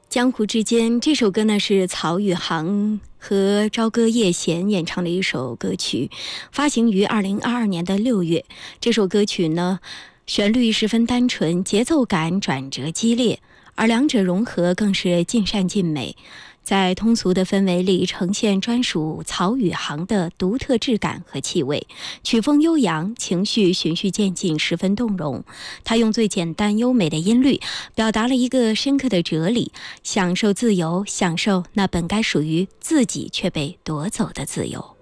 江湖之间这首歌呢是曹宇航和朝歌叶贤演唱的一首歌曲，发行于2022年的6月。这首歌曲呢旋律十分单纯，节奏感转折激烈，而两者融合更是尽善尽美，在通俗的氛围里呈现专属曹宇航的独特质感和气味，曲风悠扬，情绪循序渐进，十分动容。他用最简单优美的音律表达了一个深刻的哲理，享受自由，享受那本该属于自己却被夺走的自由。